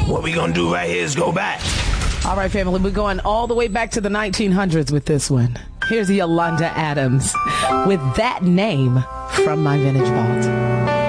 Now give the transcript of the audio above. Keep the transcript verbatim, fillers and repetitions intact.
what we gonna do right here is go back. All right, family, we're going all the way back to the nineteen hundreds with this one. Here's Yolanda Adams with That Name from My Vintage Vault.